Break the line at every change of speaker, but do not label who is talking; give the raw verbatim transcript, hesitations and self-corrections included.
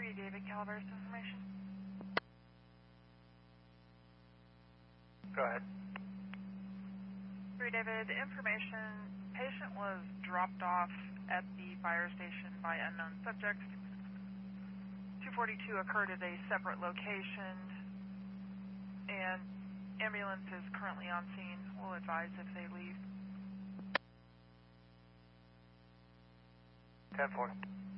three David Calaveras information.
Go ahead.
three David, information. Patient was dropped off at the fire station by unknown subjects. two forty-two occurred at a separate location, and ambulance is currently on scene. We'll advise if they leave.
ten four.